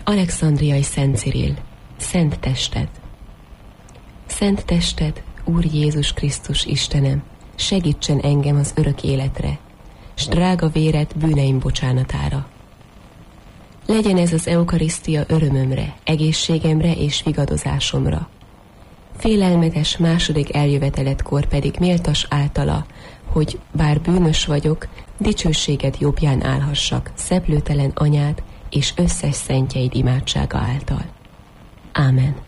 Alexandriai Szent Cirill, Szent Tested. Szent Tested, Úr Jézus Krisztus Istenem, segítsen engem az örök életre, s drága véred bűneim bocsánatára. Legyen ez az eukarisztia örömömre, egészségemre és vigadozásomra. Félelmetes második eljöveteletkor pedig méltas általa, hogy bár bűnös vagyok, dicsőséged jobbján állhassak, szeplőtelen anyád és összes szentjeid imádsága által. Ámen.